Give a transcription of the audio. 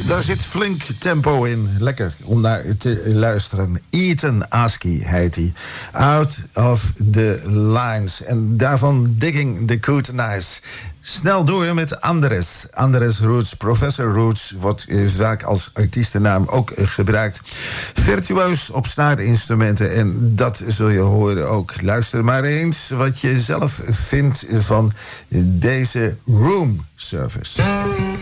Daar zit flink tempo in. Lekker om naar te luisteren. Ethan Askey heet hij. Out of the Lines. En daarvan Digging the Kootenais. Snel door met Andres. Andres Roots, Professor Roots, wordt vaak als artiestennaam ook gebruikt. Virtuoos op snaarinstrumenten en dat zul je horen ook. Luister maar eens wat je zelf vindt van deze room service.